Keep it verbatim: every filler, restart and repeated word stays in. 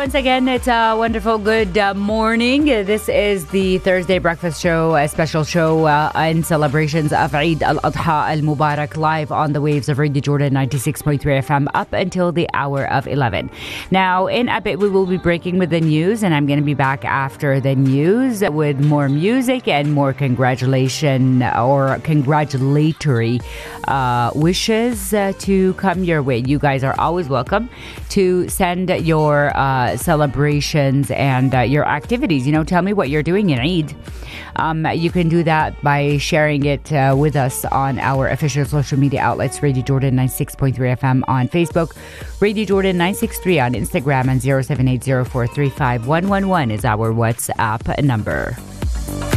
once again, it's a wonderful good uh, morning. This is the Thursday Breakfast Show, a special show uh, in celebrations of Eid al-Adha al-Mubarak, live on the waves of Radio Jordan ninety-six point three F M up until the hour of eleven. Now, in a bit, we will be breaking with the news, and I'm going to be back after the news with more music and more congratulation or congratulatory uh, wishes uh, to come your way. You guys are always welcome to send your uh, celebrations and uh, your activities. You know, tell me what you're doing in Eid. Um, you can do that by sharing it uh, with us on our official social media outlets, Radio Jordan ninety-six point three F M on Facebook, Radio Jordan nine six three on Instagram, and zero seven eight zero four three five one one one is our WhatsApp number.